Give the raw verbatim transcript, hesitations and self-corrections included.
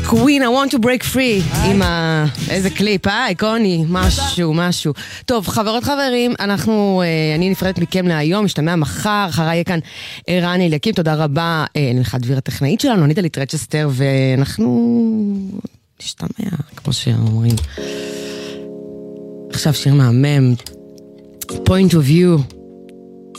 קווין, I want to break free, עם ה... איזה קליפ, אה? איקוני, משהו, משהו. טוב, חברות חברים, אנחנו, אני נפרדת מכם להיום, משתמע מחר, אחריי יהיה כאן ערן אליקים, תודה רבה לך דביר הטכנאית שלנו, אני דלית רצ'סטר, ואנחנו נשתמע, כמו שאומרים. עכשיו שיר מהמם, point of view.